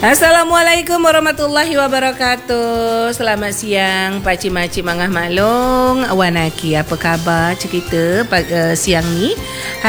Assalamualaikum warahmatullahi wabarakatuh. Selamat siang Pakcik Makcik Mangah Maklong, Wan Aki. Apa khabar cerita siang ni?